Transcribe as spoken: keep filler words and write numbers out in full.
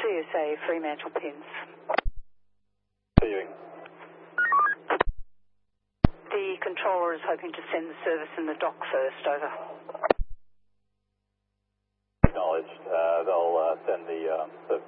C S A Fremantle pins. Continuing. The controller is hoping to send the service in the dock first, over. Acknowledged. Uh, they'll uh, send the uh, service